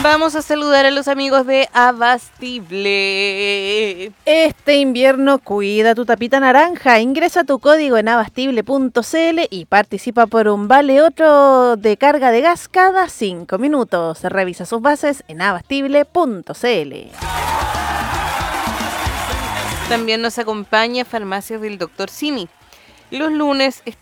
Vamos a saludar a los amigos de Abastible. Este invierno cuida tu tapita naranja. Ingresa tu código en abastible.cl y participa por un vale otro de carga de gas cada 5 minutos. Revisa sus bases en abastible.cl. También nos acompaña Farmacias del Dr. Simi. Los lunes